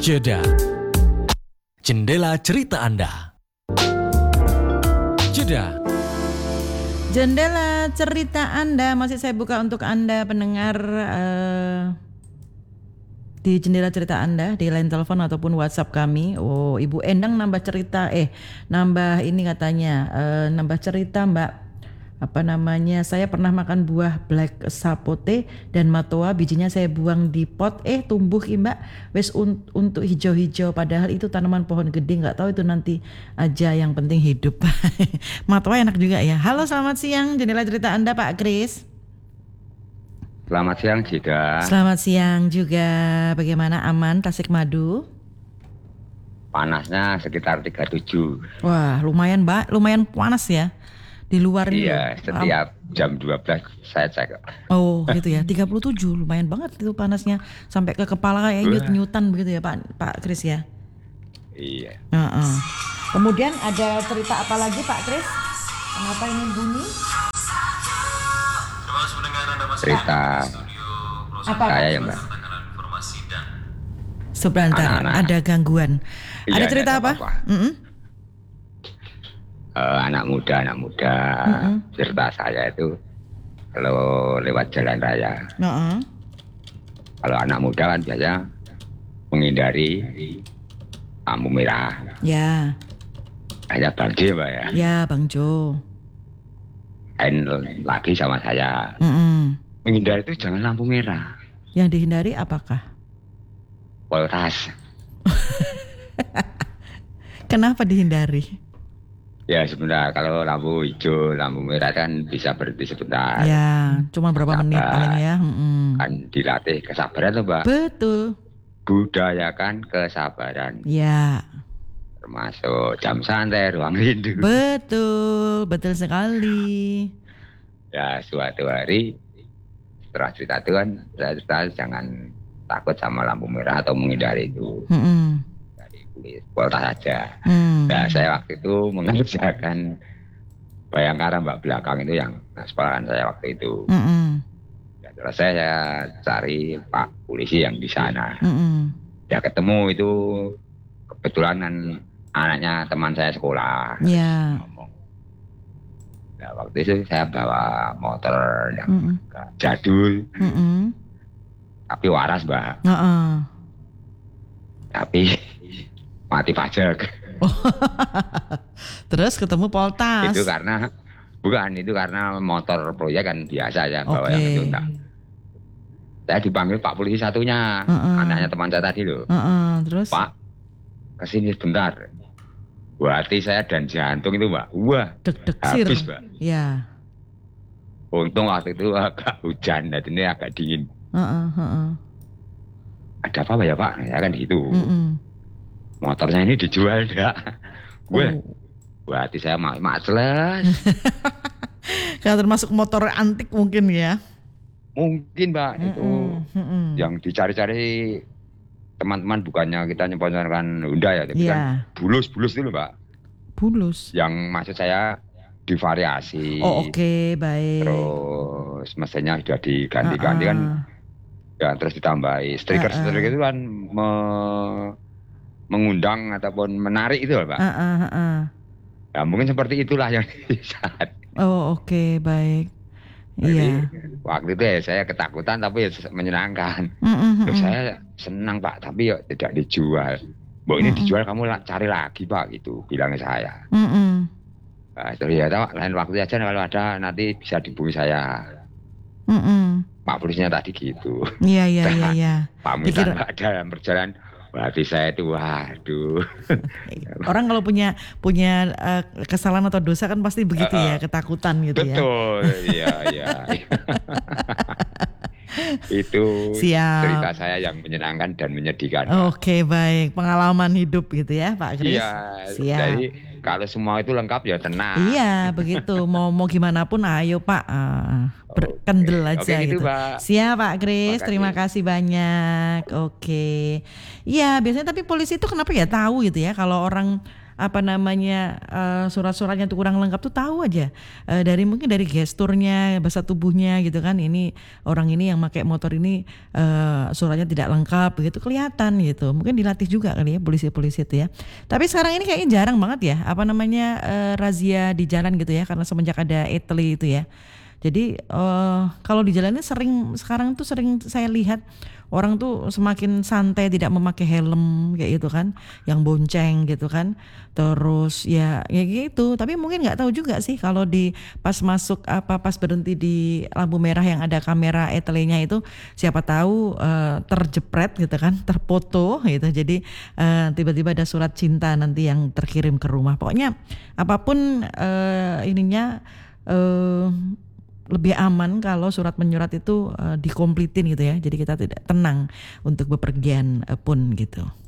Jeda. Jendela cerita Anda. Jeda. Jendela cerita Anda masih saya buka untuk Anda pendengar di jendela cerita Anda di line telepon ataupun WhatsApp kami. Oh, Ibu Endang nambah cerita, nambah ini katanya, nambah cerita Mbak. Apa namanya? Saya pernah makan buah black sapote dan matoa, bijinya saya buang di pot, tumbuh Mbak. Wes untuk hijau-hijau, padahal itu tanaman pohon gede, nggak tahu itu nanti aja, yang penting hidup. Matoa enak juga ya. Halo, selamat siang, jendela cerita Anda Pak Kris. Selamat siang Jeda. Selamat siang juga. Bagaimana, aman Tasikmadu? Panasnya sekitar 37. Wah, lumayan panas ya di luar ini. Iya, setiap jam 12 saya cek. Oh, gitu ya. 37 lumayan banget itu panasnya, sampai ke kepala kayak nyut-nyutan begitu ya Pak Kris ya. Iya. Kemudian ada cerita apa lagi Pak Kris? Kenapa ini bunyi? Cerita Apa? saya ya Mbak. Sebentar, ada gangguan. Iya, ada cerita apa? Anak muda. Cerita saya itu kalau lewat jalan raya. Kalau anak muda kan biasanya menghindari lampu merah. Ya. Hanya Bang Jo Mbak ya. Ya Bang Jo. Lagi sama saya. Menghindari itu jangan lampu merah. Yang dihindari apakah? Poltas. Kenapa dihindari? Ya sebentar, kalau lampu hijau, lampu merah kan bisa berhenti sebentar. Ya, cuma berapa menit paling ya. Kan dilatih kesabaran tuh Mbak. Betul. Budayakan kesabaran. Ya. Termasuk jam santai, ruang rindu. Betul sekali. Ya suatu hari setelah cerita itu kan, saya cerita jangan takut sama lampu merah atau menghindari itu. Dari Poltas saja. Nah saya waktu itu mengerjakan Bayangkara Mbak, belakang itu yang sekolahan saya waktu itu. Ya, terus saya cari Pak polisi yang di sana. Ya ketemu itu, kebetulan kan anaknya teman saya sekolah. Ya. Ngomong. Nah waktu itu saya bawa motor yang jadul, tapi waras Mbak. Tapi mati pajak. Terus ketemu Poltas. Itu karena motor proyek kan biasa ya bawa yang itu enggak. Saya dipanggil Pak polisi satunya, anaknya teman saya tadi loh. Terus? Pak, kesini sebentar. Hati saya dan jantung itu Mbak, wah, deg-deg habis Mbak. Ya. Untung waktu itu agak hujan, dan ini agak dingin. Ada apa ya Pak? Ya kan gitu. Motornya ini dijual enggak? Hati saya maksles. Karena termasuk motor antik mungkin ya. Mungkin Mbak itu yang dicari-cari teman-teman, bukannya kita nyemponyorkan Honda ya, tapi kan bulus dulu Mbak. Bulus. Yang maksud saya divariasi. Oh oke, baik. Terus mesinnya sudah diganti-ganti kan. Ya terus ditambahi stiker itu kan mengundang ataupun menarik itu Pak. Ya mungkin seperti itulah yang saat. Oh oke, baik. Jadi, waktu itu ya saya ketakutan tapi ya menyenangkan. Terus saya senang Pak, tapi ya tidak dijual. Mbak ini dijual kamu cari lagi Pak, gitu bilangnya saya. Nah, terus ya tahu lain waktu aja kalau ada nanti bisa dihubungi saya. Pak polisinya tadi gitu. Iya. Pamitan Pak dalam perjalanan. Hati saya itu waduh. Orang kalau punya kesalahan atau dosa kan pasti begitu ya, ketakutan gitu ya. Betul, iya. Itu cerita saya yang menyenangkan dan menyedihkan. Oke, baik. Pengalaman hidup gitu ya Pak Kris. Iya, jadi kalau semua itu lengkap ya tenang. Iya, begitu. Mau gimana pun ayo Pak, berkendel aja gitu. Pak. Siap Pak Kris, terima kasih banyak. Oke. Iya, biasanya tapi polisi itu kenapa ya tahu gitu ya kalau orang surat-suratnya tuh kurang lengkap tuh tahu aja mungkin dari gesturnya, bahasa tubuhnya gitu kan, ini orang ini yang pakai motor ini suratnya tidak lengkap begitu, kelihatan gitu. Mungkin dilatih juga kali ya polisi-polisi itu ya. Tapi sekarang ini kayaknya jarang banget ya razia di jalan gitu ya, karena semenjak ada ETLI itu ya. Jadi kalau di jalan ini sekarang saya lihat orang tuh semakin santai, tidak memakai helm kayak gitu kan, yang bonceng gitu kan. Terus ya gitu. Tapi mungkin nggak tahu juga sih kalau pas berhenti di lampu merah yang ada kamera ETLI-nya itu, siapa tahu terjepret gitu kan, terfoto gitu. Jadi tiba-tiba ada surat cinta nanti yang terkirim ke rumah. Pokoknya apapun lebih aman kalau surat menyurat itu dikompletin gitu ya. Jadi kita tidak tenang untuk bepergian pun gitu.